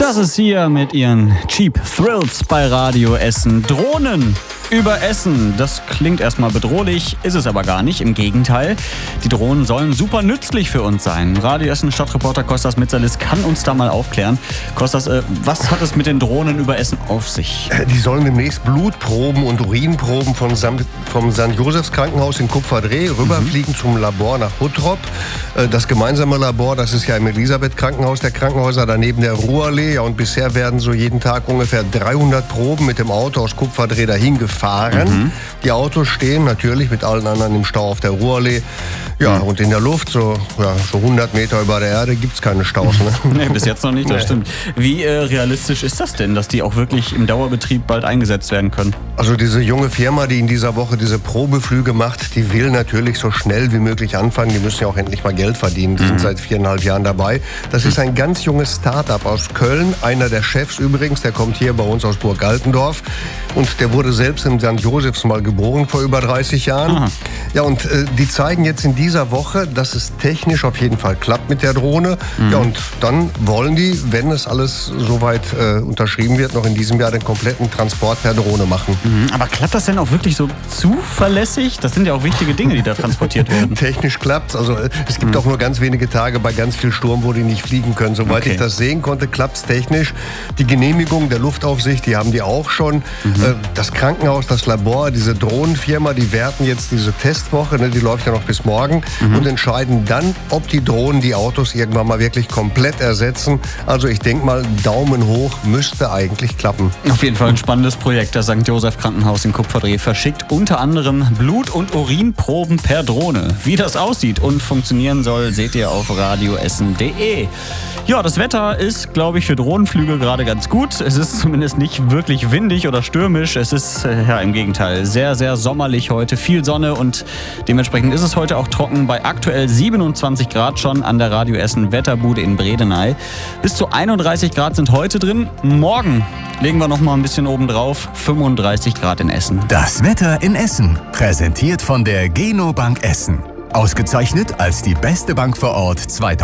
Das ist hier mit ihren Cheap Thrills bei Radio Essen. Drohnen über Essen. Das klingt erstmal bedrohlich, ist es aber gar nicht. Im Gegenteil, die Drohnen sollen super nützlich für uns sein. Radio Essen Stadtreporter Kostas Mitsalis kann uns da mal aufklären. Kostas, was hat es mit den Drohnen über Essen auf sich? Die sollen demnächst Blutproben und Urinproben vom St. Josephs Krankenhaus in Kupferdreh rüberfliegen zum Labor nach Huttrop. Das gemeinsame Labor, das ist ja im Elisabeth-Krankenhaus der Krankenhäuser, daneben der Ruhrallee. Ja, und bisher werden so jeden Tag ungefähr 300 Proben mit dem Auto aus Kupferdreh dahin gefahren. Die Autos stehen natürlich mit allen anderen im Stau auf der Ruhrallee. Ja, und in der Luft, so 100 Meter über der Erde, gibt es keine Staus. Ne? Nee, bis jetzt noch nicht, das stimmt. Wie realistisch ist das denn, dass die auch wirklich im Dauerbetrieb bald eingesetzt werden können? Also diese junge Firma, die in dieser Woche diese Probeflüge macht, die will natürlich so schnell wie möglich anfangen. Die müssen ja auch endlich mal Geld verdienen. Die sind seit 4,5 Jahren dabei. Das ist ein ganz junges Start-up aus Köln. Einer der Chefs übrigens, der kommt hier bei uns aus Burg Altendorf. Und der wurde selbst in St. Josephs mal geboren vor über 30 Jahren. Aha. Ja, und die zeigen jetzt in dieser Woche, dass es technisch auf jeden Fall klappt mit der Drohne. Ja, und dann wollen die, wenn es alles soweit unterschrieben wird, noch in diesem Jahr den kompletten Transport per Drohne machen. Aber klappt das denn auch wirklich so zuverlässig? Das sind ja auch wichtige Dinge, die da transportiert werden. Technisch klappt's. Also es gibt auch nur ganz wenige Tage bei ganz viel Sturm, wo die nicht fliegen können. Soweit ich das sehen konnte, klappt's technisch. Die Genehmigung der Luftaufsicht, die haben die auch schon. Das Krankenhaus, das Labor, diese Drohnenfirma, die werten jetzt diese Testwoche, die läuft ja noch bis morgen, und entscheiden dann, ob die Drohnen die Autos irgendwann mal wirklich komplett ersetzen. Also ich denke mal, Daumen hoch, müsste eigentlich klappen. Auf jeden Fall ein spannendes Projekt. Das St. Joseph Krankenhaus in Kupferdreh verschickt unter anderem Blut- und Urinproben per Drohne. Wie das aussieht und funktionieren soll, seht ihr auf radioessen.de. Ja, das Wetter ist, glaube ich, für Drohnenflüge gerade ganz gut. Es ist zumindest nicht wirklich windig oder stürmisch. Es ist, im Gegenteil, sehr, sehr sommerlich heute. Viel Sonne und dementsprechend ist es heute auch trocken bei aktuell 27 Grad schon an der Radio Essen Wetterbude in Bredeney. Bis zu 31 Grad sind heute drin. Morgen legen wir noch mal ein bisschen oben drauf. 35 Grad in Essen. Das Wetter in Essen, präsentiert von der Geno Bank Essen. Ausgezeichnet als die beste Bank vor Ort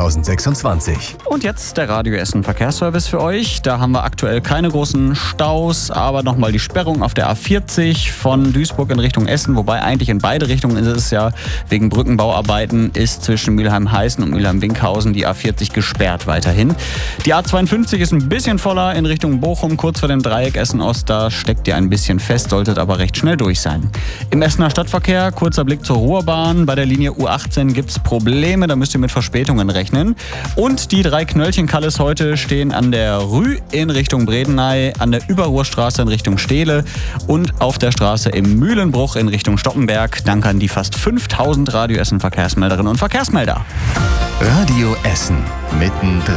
2026. Und jetzt der Radio Essen Verkehrsservice für euch. Da haben wir aktuell keine großen Staus, aber nochmal die Sperrung auf der A40 von Duisburg in Richtung Essen. Wobei eigentlich in beide Richtungen ist es ja wegen Brückenbauarbeiten, ist zwischen Mülheim-Heißen und Mülheim-Winkhausen die A40 gesperrt weiterhin. Die A52 ist ein bisschen voller in Richtung Bochum, kurz vor dem Dreieck Essen-Ost. Da steckt ihr ein bisschen fest, solltet aber recht schnell durch sein. Im Essener Stadtverkehr kurzer Blick zur Ruhrbahn. Bei der Linie U18 gibt es Probleme, da müsst ihr mit Verspätungen rechnen. Und die 3 Knöllchen-Kalles heute stehen an der Rü in Richtung Bredeney, an der Überruhrstraße in Richtung Stehle und auf der Straße im Mühlenbruch in Richtung Stoppenberg. Danke an die fast 5000 Radio Essen Verkehrsmelderinnen und Verkehrsmelder. Radio Essen mittendrin.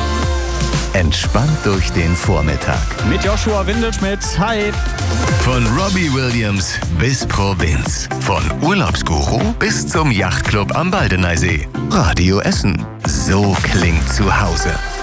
Entspannt durch den Vormittag. Mit Joshua Windelschmidt. Hi. Von Robbie Williams bis Provinz. Von Urlaubsguru bis zum Yachtclub am Baldeneysee. Radio Essen. So klingt zu Hause.